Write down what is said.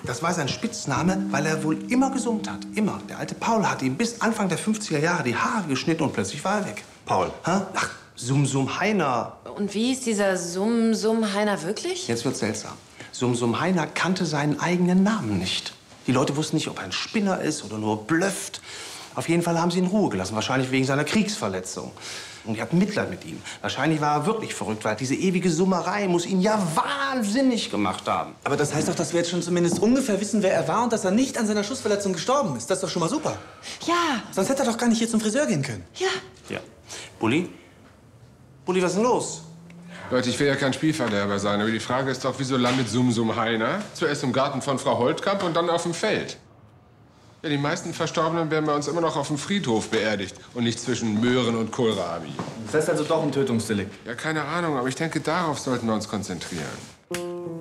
Das war sein Spitzname, weil er wohl immer gesummt hat. Immer. Der alte Paul hat ihm bis Anfang der 50er Jahre die Haare geschnitten und plötzlich war er weg. Paul. Ha? Ach, Sum Heiner. Und wie ist dieser Sum Heiner wirklich? Jetzt wird's seltsam. Sum Heiner kannte seinen eigenen Namen nicht. Die Leute wussten nicht, ob er ein Spinner ist oder nur blöfft. Auf jeden Fall haben sie ihn in Ruhe gelassen, wahrscheinlich wegen seiner Kriegsverletzung. Und die hatten Mitleid mit ihm. Wahrscheinlich war er wirklich verrückt, weil diese ewige Summerei muss ihn ja wahnsinnig gemacht haben. Aber das heißt doch, dass wir jetzt schon zumindest ungefähr wissen, wer er war und dass er nicht an seiner Schussverletzung gestorben ist. Das ist doch schon mal super. Ja. Sonst hätte er doch gar nicht hier zum Friseur gehen können. Ja. Ja. Bulli? Bulli, was ist denn los? Leute, ich will ja kein Spielverderber sein, aber die Frage ist doch, wieso landet Sum Heiner zuerst im Garten von Frau Holtkamp und dann auf dem Feld? Ja, die meisten Verstorbenen werden bei uns immer noch auf dem Friedhof beerdigt und nicht zwischen Möhren und Kohlrabi. Das heißt also doch ein Tötungsdelikt. Ja, keine Ahnung, aber ich denke, darauf sollten wir uns konzentrieren.